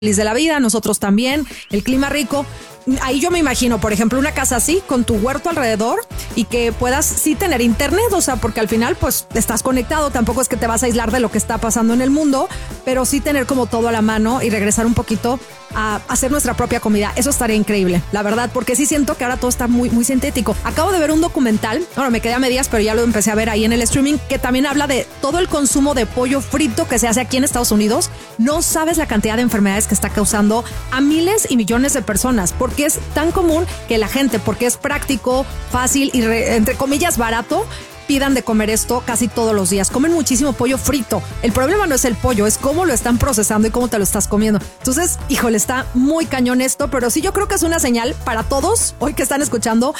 feliz de la vida, nosotros también, el clima rico. Ahí yo me imagino, por ejemplo, una casa así con tu huerto alrededor y que puedas sí tener internet, o sea, porque al final pues estás conectado, tampoco es que te vas a aislar de lo que está pasando en el mundo, pero sí tener como todo a la mano y regresar un poquito a hacer nuestra propia comida. Eso estaría increíble, la verdad, porque sí siento que ahora todo está muy, muy sintético. Acabo de ver un documental, bueno, me quedé a medias, pero ya lo empecé a ver ahí en el streaming, que también habla de todo el consumo de pollo frito que se hace aquí en Estados Unidos. No sabes la cantidad de enfermedades que está causando a miles y millones de personas, porque es tan común que la gente, porque es práctico, fácil y entre comillas barato, pidan de comer esto casi todos los días. Comen muchísimo pollo frito. El problema no es el pollo, es cómo lo están procesando y cómo te lo estás comiendo. Entonces, híjole, está muy cañón esto, pero sí yo creo que es una señal para todos hoy que están escuchando